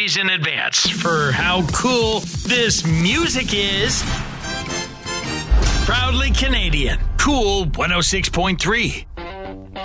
days in advance for how cool this music is. Proudly Canadian. Cool 106.3.